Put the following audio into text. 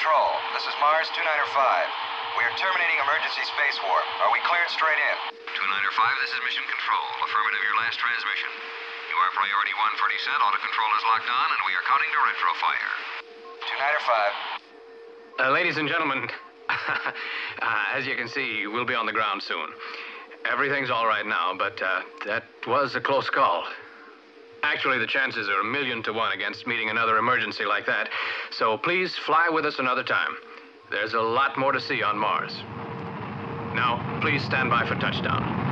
Control. This is Mars 295. We are terminating emergency space warp. Are we cleared straight in? 295, this is Mission Control. Affirmative, your last transmission. You are priority 1 for descent. Auto control is locked on, and we are counting to retrofire. 295. Ladies and gentlemen, as you can see, we'll be on the ground soon. Everything's all right now, but that was a close call. Actually, the chances are 1,000,000 to 1 against meeting another emergency like that. So please fly with us another time. There's a lot more to see on Mars. Now, please stand by for touchdown.